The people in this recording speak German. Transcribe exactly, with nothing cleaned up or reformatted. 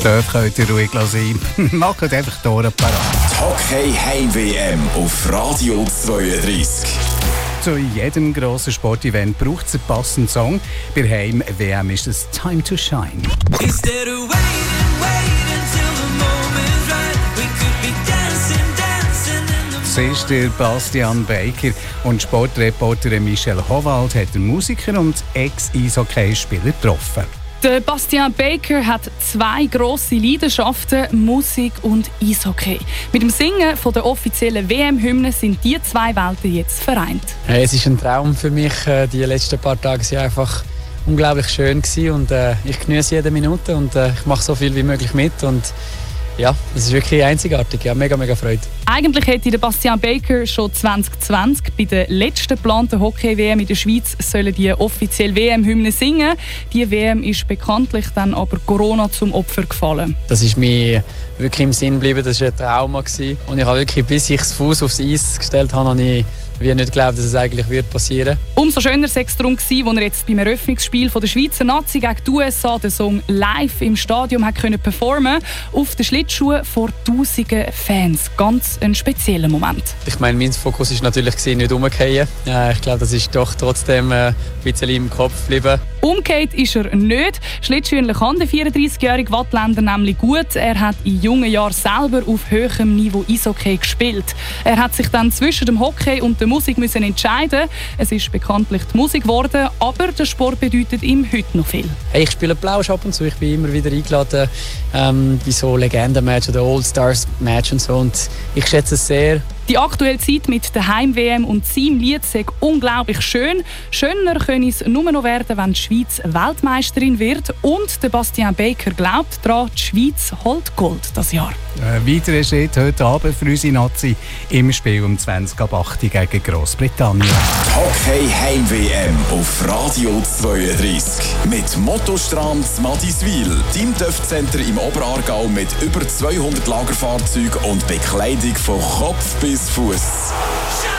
Dort könnt ihr ruhig sein. Macht einfach hier einen parat. Die Hockey-Heim-W M auf Radio zweiunddreißig. Zu jedem grossen Sportevent braucht es einen passenden Song. Bei Heim-W M ist es «Time to Shine». Das ist der Bastian Baker und Sportreporterin Michelle Howald hat den Musiker und Ex-Eishockeyspieler getroffen. Der Bastian Baker hat zwei grosse Leidenschaften, Musik und Eishockey. Mit dem Singen von der offiziellen W M-Hymne sind die zwei Welten jetzt vereint. Hey, es ist ein Traum für mich. Die letzten paar Tage waren einfach unglaublich schön und äh, ich genieße jede Minute und äh, ich mache so viel wie möglich mit. Und ja, es ist wirklich einzigartig. Ja, mega, mega Freude. Eigentlich hätte der Bastian Baker schon zwanzig zwanzig bei der letzten geplanten Hockey-W M in der Schweiz sollen die offizielle W M-Hymne singen. Die W M ist bekanntlich dann aber Corona zum Opfer gefallen. Das ist mir wirklich im Sinn geblieben. Das war ein Trauma. Und ich habe wirklich, bis ich den Fuß aufs Eis gestellt habe, habe ich wie nicht geglaubt, dass es eigentlich wird passieren. Umso schöner war es darum, als er jetzt beim Eröffnungsspiel von der Schweizer Nazi gegen die U S A den Song live im Stadion hat können performen auf den Schlittschuhen vor tausenden Fans. Ganz ein spezieller Moment. Ich meine, mein Fokus war natürlich nicht umgekehrt. Ja, ich glaube, das ist doch trotzdem ein bisschen im Kopf geblieben. Umgekehrt ist er nicht. Schlittschuhler kann der vierunddreißigjährige Wattländer nämlich gut. Er hat in jungen Jahren selber auf hohem Niveau Eishockey gespielt. Er hat sich dann zwischen dem Hockey und der Musik müssen entscheiden. Es ist bekanntlich die Musik geworden, aber der Sport bedeutet ihm heute noch viel. Hey, ich spiele Plausch ab und zu. Ich bin immer wieder eingeladen ähm, bei so Legenden-Match oder All-Stars-Match und so. Und ich schätze es sehr. Die aktuelle Zeit mit der Heim-W M und seinem Lied sei unglaublich schön. Schöner könne es nur noch werden, wenn die Schweiz Weltmeisterin wird. Und der Bastian Baker glaubt daran, die Schweiz holt Gold das Jahr. Ein weiterer Schritt heute Abend für unsere Nazi im Spiel um zwanzig ab acht gegen Grossbritannien. Hockey Heim-W M auf Radio zweiunddreißig. Mit Motostrand Madiswil, Team Töff Center im Oberaargau mit über zweihundert Lagerfahrzeugen und Bekleidung von Kopf bis Fuß.